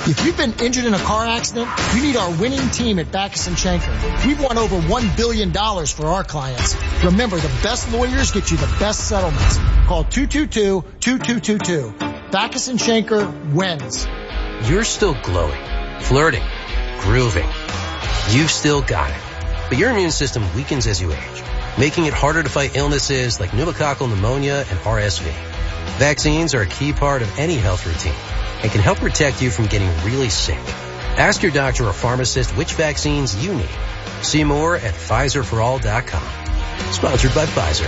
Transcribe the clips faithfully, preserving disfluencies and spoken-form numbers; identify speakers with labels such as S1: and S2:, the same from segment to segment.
S1: If you've been injured in a car accident, you need our winning team at Backus and Schenker. We've won over one billion dollars for our clients. Remember, the best lawyers get you the best settlements. Call two two two, two two two two. Backus and Schenker wins.
S2: You're still glowing, flirting, grooving. You've still got it. But your immune system weakens as you age, making it harder to fight illnesses like pneumococcal pneumonia and R S V. Vaccines are a key part of any health routine and can help protect you from getting really sick. Ask your doctor or pharmacist which vaccines you need. See more at Pfizer for all dot com. Sponsored by Pfizer.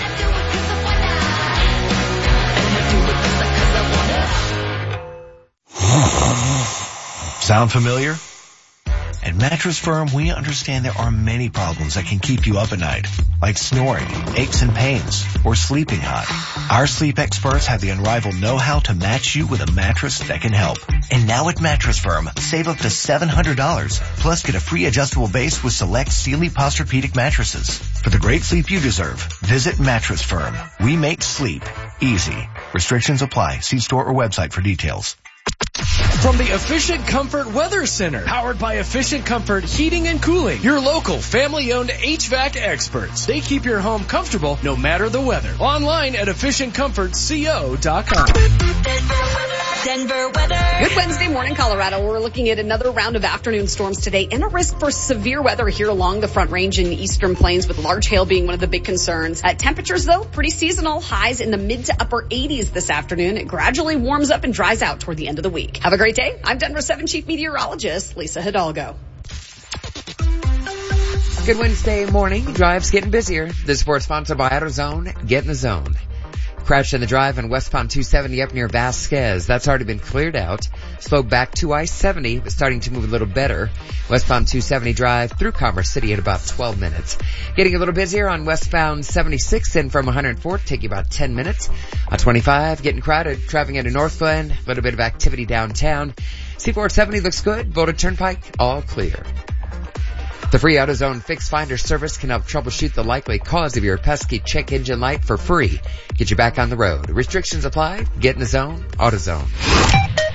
S3: Sound familiar? At Mattress Firm, we understand there are many problems that can keep you up at night, like snoring, aches and pains, or sleeping hot. Our sleep experts have the unrivaled know-how to match you with a mattress that can help. And now at Mattress Firm, save up to seven hundred dollars, plus get a free adjustable base with select Sealy Posturepedic mattresses. For the great sleep you deserve, visit Mattress Firm. We make sleep easy. Restrictions apply. See store or website for details.
S4: From the Efficient Comfort Weather Center, powered by Efficient Comfort Heating and Cooling, your local family-owned H V A C experts. They keep your home comfortable no matter the weather. Online at efficient comfort co dot com.
S5: Denver weather. Good Wednesday morning, Colorado. We're looking at another round of afternoon storms today and a risk for severe weather here along the Front Range and Eastern Plains, with large hail being one of the big concerns. Uh, temperatures, though, pretty seasonal. Highs in the mid to upper eighties this afternoon. It gradually warms up and dries out toward the end of the week. Have a great day. I'm Denver seven Chief Meteorologist Lisa Hidalgo.
S6: Good Wednesday morning. Drive's getting busier. This report sponsored by AutoZone. Get in the zone. Crash in the drive on westbound two seventy up near Vasquez. That's already been cleared out. Slow back to I seventy, but starting to move a little better. Westbound two seventy drive through Commerce City at about twelve minutes. Getting a little busier on westbound seventy-six in from one hundred fourth, taking about ten minutes. On twenty-five, getting crowded. Traveling into Northglenn, a little bit of activity downtown. C four seventy looks good. Voted Turnpike, all clear. The free AutoZone Fix Finder service can help troubleshoot the likely cause of your pesky check engine light for free. Get you back on the road. Restrictions apply. Get in the zone. AutoZone.